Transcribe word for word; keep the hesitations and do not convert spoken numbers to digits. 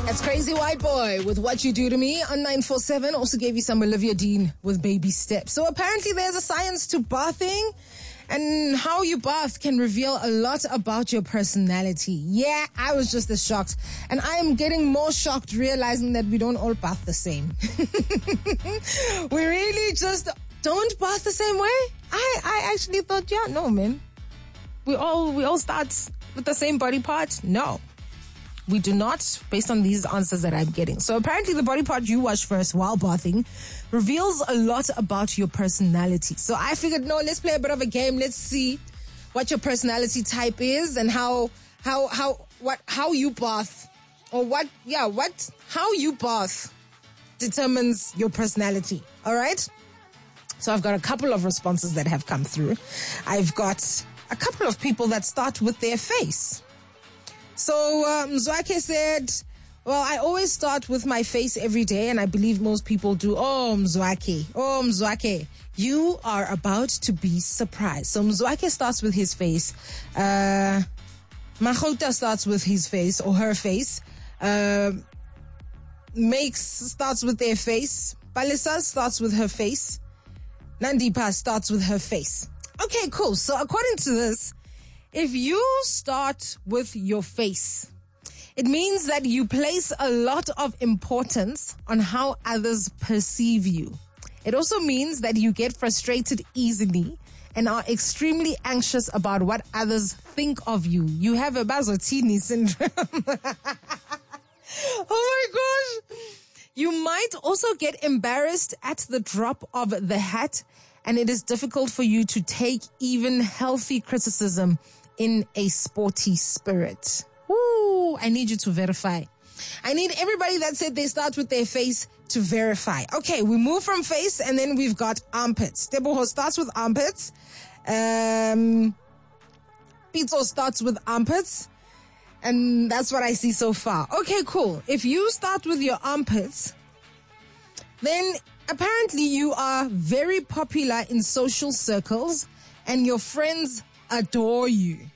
That's Crazy White Boy with What You Do To Me on nine four seven. Also gave you some Olivia Dean with Baby Steps. So apparently there's a science to bathing, and how you bath can reveal a lot about your personality. Yeah, I was just as shocked. And I am getting more shocked realizing that we don't all bath the same. We really just don't bath the same way. I, I actually thought, yeah, no, man. We all, we all start with the same body part. No. We do not, based on these answers that I'm getting. So apparently the body part you wash first while bathing reveals a lot about your personality. So I figured, no, let's play a bit of a game. Let's see what your personality type is and how, how, how, what, how you bath or what, yeah, what, how you bath determines your personality. All right. So I've got a couple of responses that have come through. I've got a couple of people that start with their face. So um, Mzwakhe said, well, I always start with my face every day, and I believe most people do. Oh, Mzwakhe. Oh, Mzwakhe. You are about to be surprised. So Mzwakhe starts with his face. Uh, Mahota starts with his face or her face. Uh, Makes starts with their face. Palisa starts with her face. Nandipa starts with her face. Okay, cool. So according to this, if you start with your face, it means that you place a lot of importance on how others perceive you. It also means that you get frustrated easily and are extremely anxious about what others think of you. You have a Bazotini syndrome. Oh my gosh. You might also get embarrassed at the drop of the hat, and it is difficult for you to take even healthy criticism in a sporty spirit. Woo, I need you to verify. I need everybody that said they start with their face to verify. Okay, we move from face and then we've got armpits. Teboho starts with armpits. Um, Pizzo starts with armpits. And that's what I see so far. Okay, cool. If you start with your armpits, then apparently you are very popular in social circles and your friends adore you.